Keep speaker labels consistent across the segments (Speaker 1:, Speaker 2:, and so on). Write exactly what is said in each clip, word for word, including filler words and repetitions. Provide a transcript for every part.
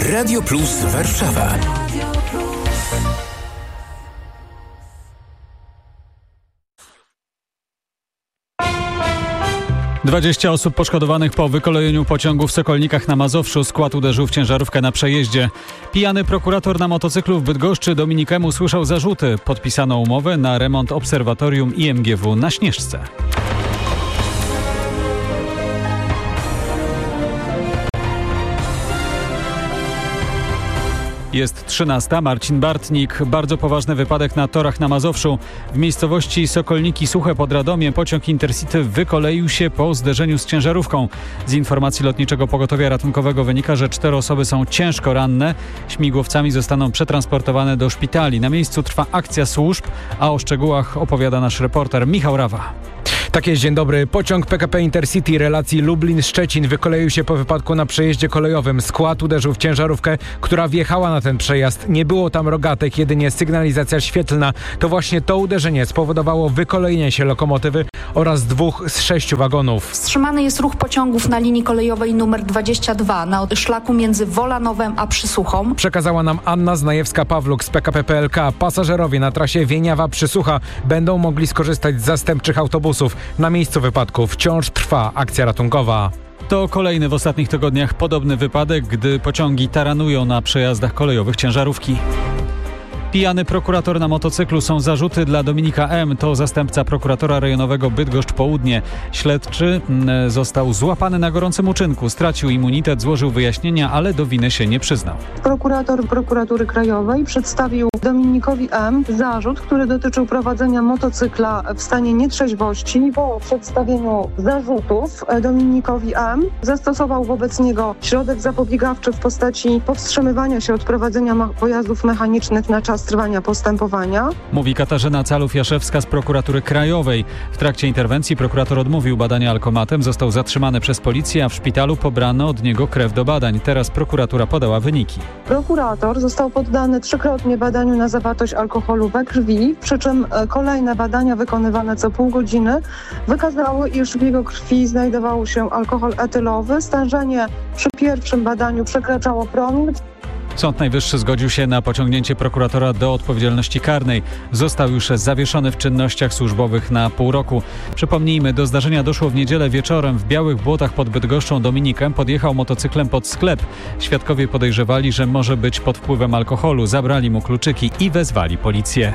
Speaker 1: Radio Plus Warszawa.
Speaker 2: dwadzieścia osób poszkodowanych po wykolejeniu pociągu w Sokolnikach na Mazowszu. Skład uderzył w ciężarówkę na przejeździe. Pijany prokurator na motocyklu w Bydgoszczy Dominik M. usłyszał zarzuty. Podpisano umowę na remont obserwatorium I M G W na Śnieżce. Jest trzynasta. Marcin Bartnik. Bardzo poważny wypadek na torach na Mazowszu. W miejscowości Sokolniki Suche pod Radomiem pociąg Intercity wykoleił się po zderzeniu z ciężarówką. Z informacji Lotniczego Pogotowia Ratunkowego wynika, że cztery osoby są ciężko ranne. Śmigłowcami zostaną przetransportowane do szpitali. Na miejscu trwa akcja służb, a o szczegółach opowiada nasz reporter Michał Rawa.
Speaker 3: Tak jest, dzień dobry. Pociąg P K P Intercity relacji Lublin-Szczecin wykoleił się po wypadku na przejeździe kolejowym. Skład uderzył w ciężarówkę, która wjechała na ten przejazd. Nie było tam rogatek, jedynie sygnalizacja świetlna. To właśnie to uderzenie spowodowało wykolejenie się lokomotywy oraz dwóch z sześciu wagonów.
Speaker 4: Wstrzymany jest ruch pociągów na linii kolejowej numer dwadzieścia dwa na szlaku między Wolanowem a Przysuchą.
Speaker 3: Przekazała nam Anna Znajewska-Pawluk z P K P P L K. Pasażerowie na trasie Wieniawa-Przysłucha będą mogli skorzystać z zastępczych autobusów. Na miejscu wypadku wciąż trwa akcja ratunkowa.
Speaker 2: To kolejny w ostatnich tygodniach podobny wypadek, gdy pociągi taranują na przejazdach kolejowych ciężarówki. Pijany prokurator na motocyklu. Są zarzuty dla Dominika M. To zastępca prokuratora rejonowego Bydgoszcz Południe. Śledczy został złapany na gorącym uczynku. Stracił immunitet, złożył wyjaśnienia, ale do winy się nie przyznał.
Speaker 5: Prokurator Prokuratury Krajowej przedstawił Dominikowi M. zarzut, który dotyczył prowadzenia motocykla w stanie nietrzeźwości. Po przedstawieniu zarzutów Dominikowi M. zastosował wobec niego środek zapobiegawczy w postaci powstrzymywania się od prowadzenia ma- pojazdów mechanicznych na czas trwania postępowania.
Speaker 2: Mówi Katarzyna Calów-Jaszewska z Prokuratury Krajowej. W trakcie interwencji prokurator odmówił badania alkomatem, został zatrzymany przez policję, a w szpitalu pobrano od niego krew do badań. Teraz prokuratura podała wyniki.
Speaker 5: Prokurator został poddany trzykrotnie badaniu na zawartość alkoholu we krwi, przy czym kolejne badania wykonywane co pół godziny wykazały, iż w jego krwi znajdował się alkohol etylowy. Stężenie przy pierwszym badaniu przekraczało promil.
Speaker 2: Sąd Najwyższy zgodził się na pociągnięcie prokuratora do odpowiedzialności karnej. Został już zawieszony w czynnościach służbowych na pół roku. Przypomnijmy, do zdarzenia doszło w niedzielę wieczorem. W Białych Błotach pod Bydgoszczą Dominikiem podjechał motocyklem pod sklep. Świadkowie podejrzewali, że może być pod wpływem alkoholu. Zabrali mu kluczyki i wezwali policję.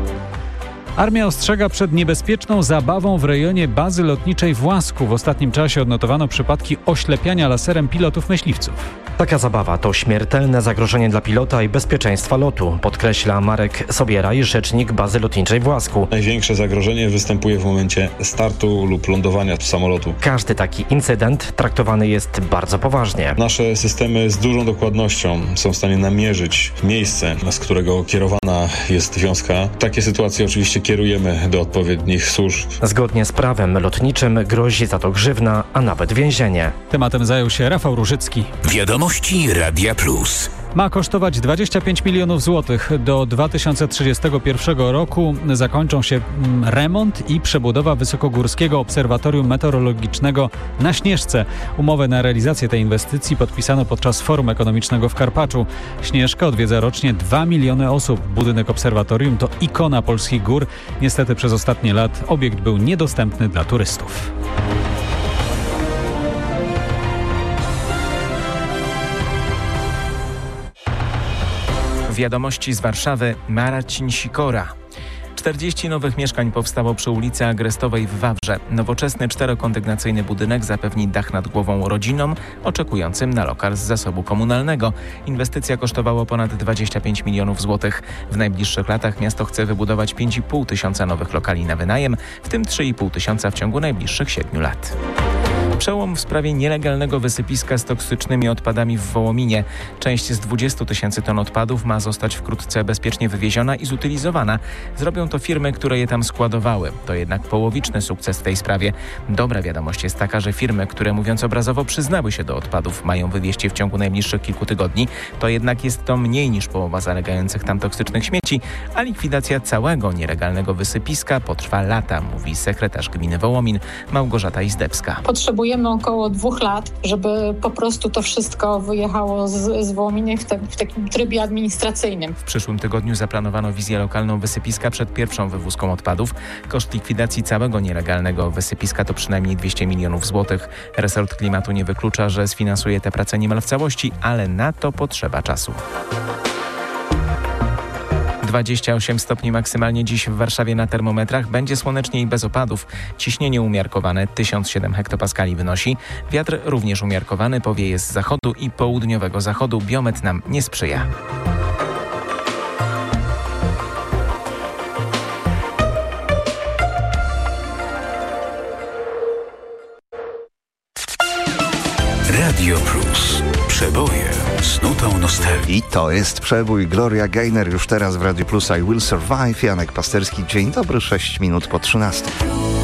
Speaker 2: Armia ostrzega przed niebezpieczną zabawą w rejonie bazy lotniczej w Łasku. W ostatnim czasie odnotowano przypadki oślepiania laserem pilotów myśliwców.
Speaker 6: Taka zabawa to śmiertelne zagrożenie dla pilota i bezpieczeństwa lotu, podkreśla Marek Sobieraj, rzecznik bazy lotniczej w Łasku.
Speaker 7: Największe zagrożenie występuje w momencie startu lub lądowania samolotu.
Speaker 6: Każdy taki incydent traktowany jest bardzo poważnie.
Speaker 7: Nasze systemy z dużą dokładnością są w stanie namierzyć miejsce, z którego kierowana jest wiązka. Takie sytuacje oczywiście kierujemy do odpowiednich służb.
Speaker 6: Zgodnie z prawem lotniczym grozi za to grzywna, a nawet więzienie.
Speaker 2: Tematem zajął się Rafał Różycki.
Speaker 1: Wiadomości Radia Plus.
Speaker 2: Ma kosztować dwadzieścia pięć milionów złotych. Do dwa tysiące trzydziestego pierwszego roku zakończą się remont i przebudowa Wysokogórskiego Obserwatorium Meteorologicznego na Śnieżce. Umowę na realizację tej inwestycji podpisano podczas Forum Ekonomicznego w Karpaczu. Śnieżka odwiedza rocznie dwa miliony osób. Budynek obserwatorium to ikona polskich gór. Niestety przez ostatnie lat obiekt był niedostępny dla turystów.
Speaker 8: Wiadomości z Warszawy, Marcin Sikora. czterdzieści nowych mieszkań powstało przy ulicy Agrestowej w Wawrze. Nowoczesny czterokondygnacyjny budynek zapewni dach nad głową rodzinom oczekującym na lokal z zasobu komunalnego. Inwestycja kosztowała ponad dwadzieścia pięć milionów złotych. W najbliższych latach miasto chce wybudować pięć i pół tysiąca nowych lokali na wynajem, w tym trzy i pół tysiąca w ciągu najbliższych siedmiu lat. Przełom w sprawie nielegalnego wysypiska z toksycznymi odpadami w Wołominie. Część z dwudziestu tysięcy ton odpadów ma zostać wkrótce bezpiecznie wywieziona i zutylizowana. Zrobią to firmy, które je tam składowały. To jednak połowiczny sukces w tej sprawie. Dobra wiadomość jest taka, że firmy, które mówiąc obrazowo przyznały się do odpadów, mają wywieźć je w ciągu najbliższych kilku tygodni. To jednak jest to mniej niż połowa zalegających tam toksycznych śmieci, a likwidacja całego nielegalnego wysypiska potrwa lata, mówi sekretarz gminy Wołomin Małgorzata Izdebska.
Speaker 9: Potrzebujemy potrzebujemy około dwóch lat, żeby po prostu to wszystko wyjechało z, z Wołominy w, te, w takim trybie administracyjnym.
Speaker 8: W przyszłym tygodniu zaplanowano wizję lokalną wysypiska przed pierwszą wywózką odpadów. Koszt likwidacji całego nielegalnego wysypiska to przynajmniej dwieście milionów złotych. Resort Klimatu nie wyklucza, że sfinansuje te prace niemal w całości, ale na to potrzeba czasu. dwadzieścia osiem stopni maksymalnie dziś w Warszawie na termometrach. Będzie słonecznie i bez opadów. Ciśnienie umiarkowane tysiąc siedem hektopaskali wynosi. Wiatr również umiarkowany, powieje z zachodu i południowego zachodu. Biometr nam nie sprzyja.
Speaker 1: Radio Plus. Przeboje z nutą nostalgii.
Speaker 10: I to jest przebój. Gloria Gaynor już teraz w Radio Plus. I Will Survive. Janek Pasterski. Dzień dobry, sześć minut po trzynastej.